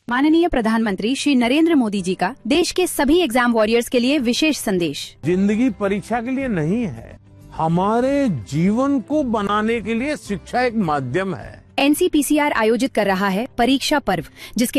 माननीय प्रधानमंत्री श्री नरेंद्र मोदी जी का देश के सभी एग्जाम वॉरियर्स के लिए विशेष संदेश। जिंदगी परीक्षा के लिए नहीं है, हमारे जीवन को बनाने के लिए शिक्षा एक माध्यम है। NCPCR आयोजित कर रहा है परीक्षा पर्व, जिसके